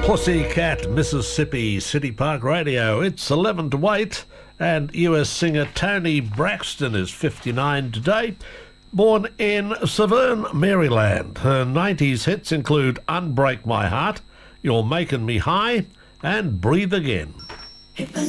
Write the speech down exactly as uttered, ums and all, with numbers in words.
Pussycat, Mississippi, City Park Radio. It's eleven to eight, and U S singer Toni Braxton is fifty-nine today. Born in Severn, Maryland. Her nineties hits include Unbreak My Heart, You're Making Me High, and Breathe Again. It was